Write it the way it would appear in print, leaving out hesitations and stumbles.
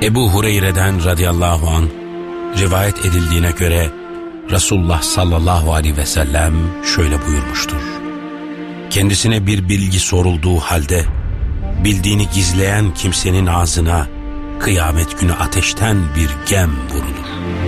Ebu Hureyre'den radıyallahu anh rivayet edildiğine göre Resulullah sallallahu aleyhi ve sellem şöyle buyurmuştur: kendisine bir bilgi sorulduğu halde bildiğini gizleyen kimsenin ağzına kıyamet günü ateşten bir gem vurulur.